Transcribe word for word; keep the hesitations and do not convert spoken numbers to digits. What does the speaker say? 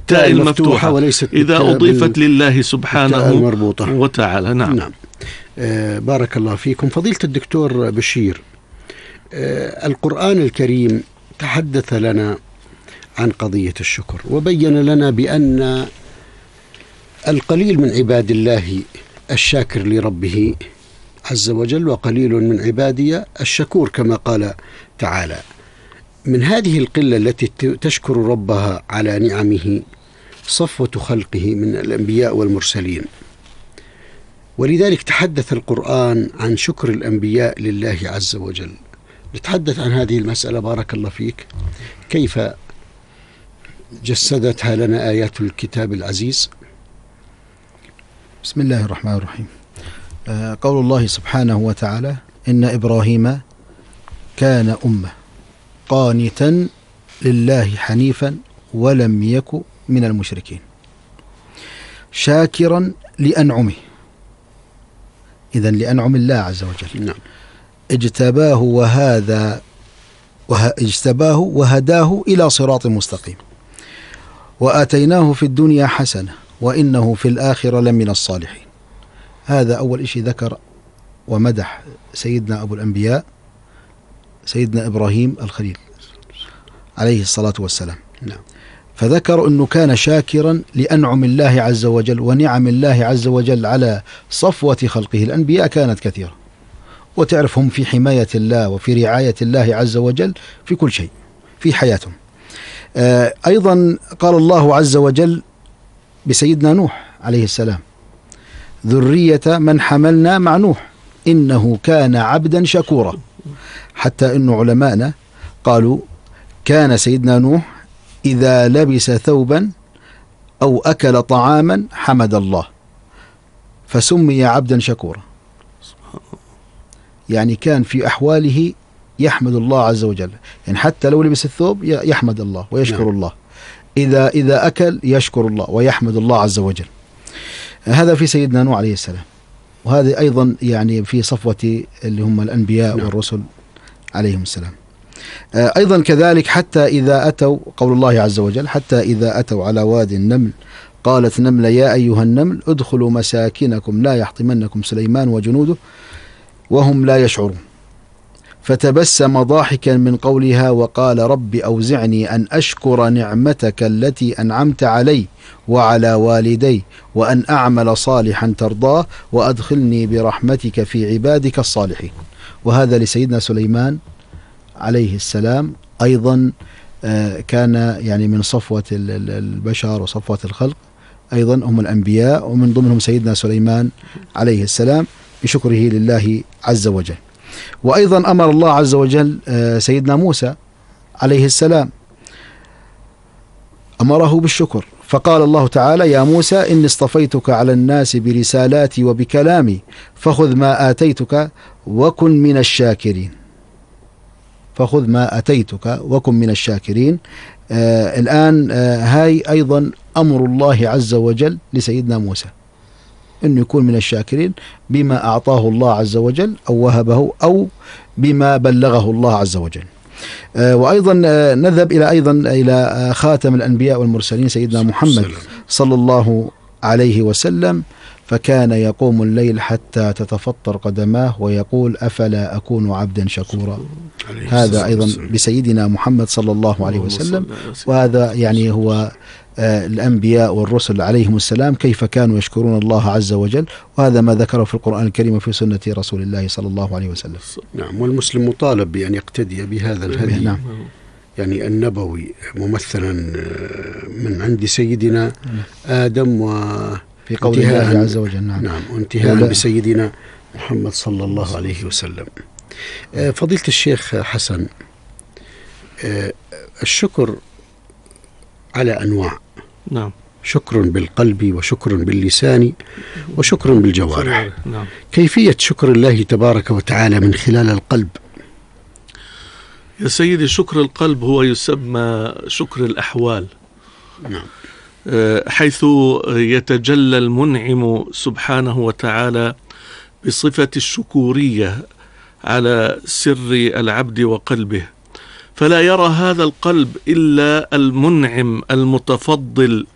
بالتاء المفتوحة وليست إذا أضيفت لله سبحانه وتعالى. نعم, نعم. آه بارك الله فيكم. فضيلة الدكتور بشير، آه القرآن الكريم تحدث لنا عن قضية الشكر، وبين لنا بأن القليل من عباد الله الشاكر لربه عز وجل، وقليل من عبادي الشكور كما قال تعالى. من هذه القلة التي تشكر ربها على نعمه صفوة خلقه من الأنبياء والمرسلين، ولذلك تحدث القرآن عن شكر الأنبياء لله عز وجل. نتحدث عن هذه المسألة بارك الله فيك، كيف جسدتها لنا آيات الكتاب العزيز. بسم الله الرحمن الرحيم. قول الله سبحانه وتعالى: إن إبراهيم كان أمة قانتا لله حنيفا ولم يك من المشركين شاكرا لأنعمه. إذن لأنعم الله عز وجل. نعم. اجتباه وهذا وه... اجتباه وهداه إلى صراط مستقيم، وآتيناه في الدنيا حسنة وإنه في الآخرة لمن الصالحين. هذا أول إشي ذكر ومدح سيدنا أبو الأنبياء سيدنا إبراهيم الخليل عليه الصلاة والسلام. نعم. فذكر أنه كان شاكرا لأنعم الله عز وجل ونعم الله عز وجل على صفوة خلقه. الأنبياء كانت كثيرة، وتعرفهم في حماية الله وفي رعاية الله عز وجل في كل شيء في حياتهم. آه أيضا قال الله عز وجل بسيدنا نوح عليه السلام: ذرية من حملنا مع نوح إنه كان عبدا شكورا. حتى إن علماءنا قالوا كان سيدنا نوح إذا لبس ثوبا أو أكل طعاما حمد الله فسمي عبدا شكورا. يعني كان في أحواله يحمد الله عز وجل، يعني حتى لو لبس الثوب يحمد الله ويشكر نعم. الله. إذا إذا أكل يشكر الله ويحمد الله عز وجل. هذا في سيدنا نوح عليه السلام، وهذا أيضا يعني في صفوة اللي هم الأنبياء نعم. والرسل عليهم السلام. أيضا كذلك حتى إذا أتوا، قول الله عز وجل: حتى إذا أتوا على وادي النمل قالت نملة يا أيها النمل ادخلوا مساكنكم لا يحطمنكم سليمان وجنوده وهم لا يشعرون، فتبسم ضاحكا من قولها وقال رب أوزعني أن أشكر نعمتك التي أنعمت علي وعلى والدي وأن أعمل صالحا ترضاه وأدخلني برحمتك في عبادك الصالحين. وهذا لسيدنا سليمان عليه السلام أيضا كان يعني من صفوة البشر وصفوة الخلق، أيضا هم الأنبياء، ومن ضمنهم سيدنا سليمان عليه السلام بشكره لله عز وجل. وأيضا أمر الله عز وجل سيدنا موسى عليه السلام، أمره بالشكر، فقال الله تعالى: يا موسى إني اصطفيتك على الناس برسالاتي وبكلامي فخذ ما آتيتك وكن من الشاكرين. فخذ ما أتيتك وكن من الشاكرين. آه الآن آه هاي أيضا أمر الله عز وجل لسيدنا موسى أنه يكون من الشاكرين بما أعطاه الله عز وجل أو وهبه أو بما بلغه الله عز وجل. آه وأيضا آه نذهب إلى أيضا إلى آه خاتم الأنبياء والمرسلين سيدنا محمد صلى الله عليه وسلم، فكان يقوم الليل حتى تتفطر قدماه ويقول أفلا أكون عبدا شكورا. هذا أيضا بسيدنا محمد صلى الله عليه وسلم. وهذا يعني هو آه الأنبياء والرسل عليهم السلام كيف كانوا يشكرون الله عز وجل، وهذا ما ذكره في القرآن الكريم وفي سنة رسول الله صلى الله عليه وسلم. نعم. والمسلم مطالب بأن يقتدي بهذا الهدي نعم. يعني النبوي ممثلا من عند سيدنا آدم و في قول الله عز وجل. نعم, نعم. وانتهاء بسيدنا محمد صلى الله عليه وسلم. فضيلة الشيخ حسن، الشكر على أنواع. نعم. شكر بالقلب وشكر باللسان وشكر بالجوارح. نعم. كيفية شكر الله تبارك وتعالى من خلال القلب؟ يا سيدي، شكر القلب هو يسمى شكر الأحوال. نعم. حيث يتجلى المنعم سبحانه وتعالى بصفة الشكورية على سر العبد وقلبه، فلا يرى هذا القلب إلا المنعم المتفضل